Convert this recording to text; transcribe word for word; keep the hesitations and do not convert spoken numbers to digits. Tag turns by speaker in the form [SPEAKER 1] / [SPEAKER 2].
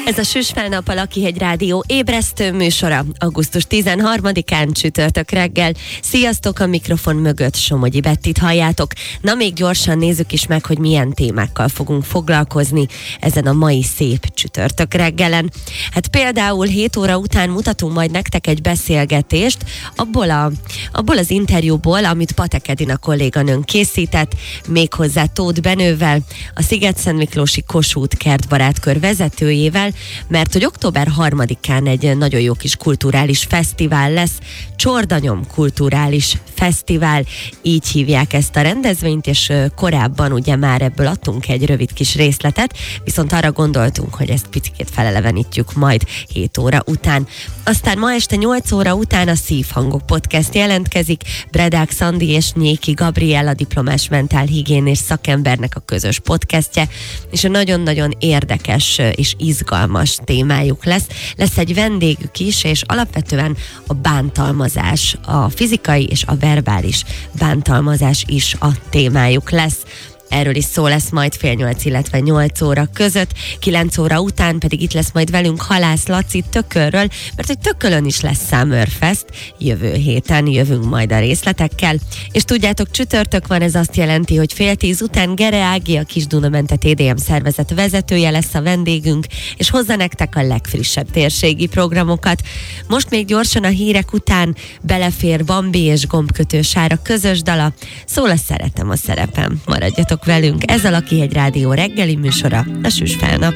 [SPEAKER 1] Ez a Süsfelnap, a Lakihegy Rádió ébresztő műsora augusztus tizenharmadikán csütörtök reggel. Sziasztok, a mikrofon mögött Somogyi Bettit halljátok. Na, még gyorsan nézzük is meg, hogy milyen témákkal fogunk foglalkozni ezen a mai szép csütörtök reggelen. Hát például hét óra után mutatunk majd nektek egy beszélgetést abból, a, abból az interjúból, amit Patek Edina kolléganőnk készített, méghozzá Tóth Benővel, a Szigetszentmiklósi Kossuth kertbarátkör vezetőjével, mert hogy október harmadikán egy nagyon jó kis kulturális fesztivál lesz, Csordanyom Kulturális Fesztivál, így hívják ezt a rendezvényt, és korábban ugye már ebből adtunk egy rövid kis részletet, viszont arra gondoltunk, hogy ezt picikét felelevenítjük majd hét óra után. Aztán ma este nyolc óra után a Szívhangok podcast jelentkezik, Bredák Szandi és Nyéki Gabriella diplomás mentálhigiénés szakembernek a közös podcastje, és a nagyon-nagyon érdekes és izgalmas témájuk lesz. Lesz egy vendégük is, és alapvetően a bántalmazás, a fizikai és a verbális bántalmazás is a témájuk lesz. Erről is szó lesz majd fél nyolc, illetve nyolc óra között, kilenc óra után pedig itt lesz majd velünk Halász Laci Tökölről, mert hogy Tökölön is lesz Summerfest, jövő héten jövünk majd a részletekkel, és tudjátok, csütörtök van, ez azt jelenti, hogy fél tíz után Gere Ági, a Kis-Dunamente té dé em szervezet vezetője lesz a vendégünk, és hozza nektek a legfrissebb térségi programokat. Most még gyorsan a hírek után belefér Bambi és Gombkötő Sára közös dala, szól a Szeretem a szerepem. Maradjatok velünk, ez a Lakihegy Rádió reggeli műsora, a Süsfelnap.